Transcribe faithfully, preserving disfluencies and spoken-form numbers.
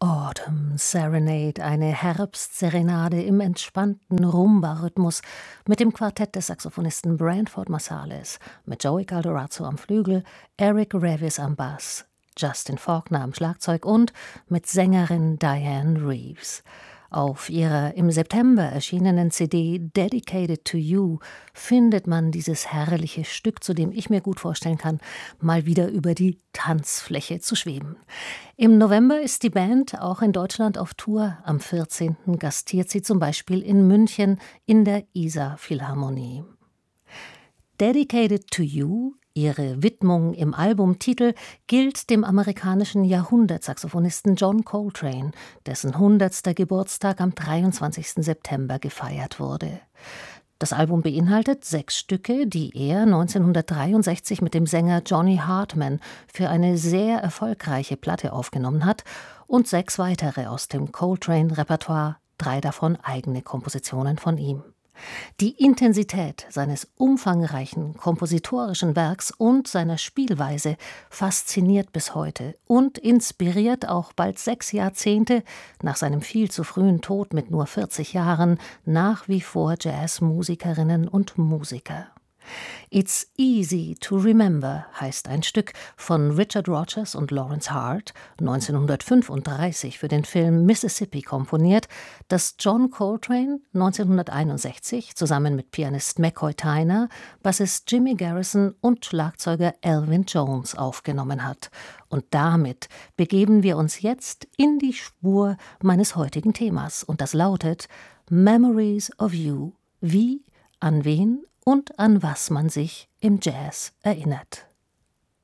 Autumn Serenade, eine Herbstserenade im entspannten Rumba-Rhythmus mit dem Quartett des Saxophonisten Branford Marsalis, mit Joey Calderazzo am Flügel, Eric Revis am Bass, Justin Faulkner am Schlagzeug und mit Sängerin Diane Reeves. Auf ihrer im September erschienenen C D Dedicated to You findet man dieses herrliche Stück, zu dem ich mir gut vorstellen kann, mal wieder über die Tanzfläche zu schweben. Im November ist die Band auch in Deutschland auf Tour. Am vierzehnten gastiert sie zum Beispiel in München in der Isar Philharmonie. Dedicated to You, ihre Widmung im Albumtitel, gilt dem amerikanischen Jahrhundertsaxophonisten John Coltrane, dessen hundertster Geburtstag am dreiundzwanzigsten September gefeiert wurde. Das Album beinhaltet sechs Stücke, die er neunzehnhundertdreiundsechzig mit dem Sänger Johnny Hartman für eine sehr erfolgreiche Platte aufgenommen hat, und sechs weitere aus dem Coltrane-Repertoire, drei davon eigene Kompositionen von ihm. Die Intensität seines umfangreichen kompositorischen Werks und seiner Spielweise fasziniert bis heute und inspiriert auch bald sechs Jahrzehnte nach seinem viel zu frühen Tod mit nur vierzig Jahren nach wie vor Jazzmusikerinnen und Musiker. It's Easy to Remember heißt ein Stück von Richard Rodgers und Lawrence Hart, neunzehnhundertfünfunddreißig für den Film Mississippi komponiert, das John Coltrane neunzehnhunderteinundsechzig zusammen mit Pianist McCoy Tyner, Bassist Jimmy Garrison und Schlagzeuger Elvin Jones aufgenommen hat. Und damit begeben wir uns jetzt in die Spur meines heutigen Themas. Und das lautet Memories of You. Wie, an wen und an was man sich im Jazz erinnert.